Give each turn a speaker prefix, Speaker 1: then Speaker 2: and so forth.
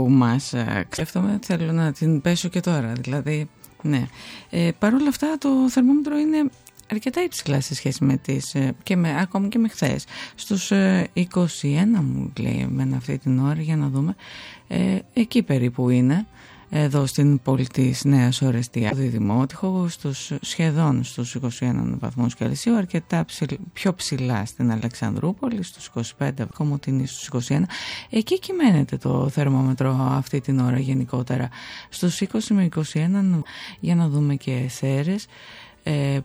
Speaker 1: που μας σκέφτομαι, θέλω να την πέσω και τώρα, δηλαδή, ναι. Παρ' όλα αυτά το θερμόμετρο είναι αρκετά υψηλά σε σχέση με τις, ακόμη και με χθες. Στους 21 μου λέει εμένα αυτή την ώρα, για να δούμε, εκεί περίπου είναι. Εδώ στην πόλη της Νέας Ορεστίας, στο Διδημότυχο, σχεδόν στους 21 βαθμούς Κελσίου, αρκετά πιο ψηλά στην Αλεξανδρούπολη, στους 25, Κομοτηνή στους 21. Εκεί κυμαίνεται το θερμόμετρο αυτή την ώρα γενικότερα. Στους 20 με 21, για να δούμε και Σέρρες,